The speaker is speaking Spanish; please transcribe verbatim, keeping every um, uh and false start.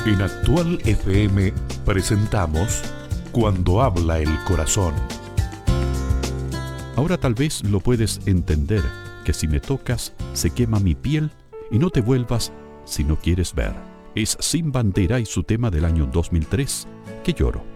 En Actual F M presentamos Cuando habla el corazón. Ahora tal vez lo puedes entender, que si me tocas se quema mi piel y no te vuelvas si no quieres ver. Es Sin Bandera y su tema del año dos mil tres, Que lloro.